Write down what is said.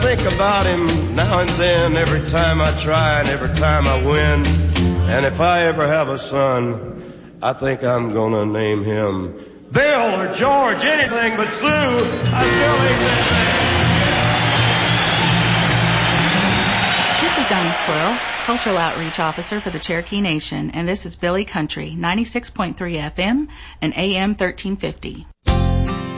think about him now and then, every time I try and every time I win. And if I ever have a son, I think I'm gonna name him Bill or George, anything but Sue. I still ain't that. This is Donnie Squirrel, Cultural Outreach Officer for the Cherokee Nation, and this is Billy Country, 96.3 FM and AM 1350.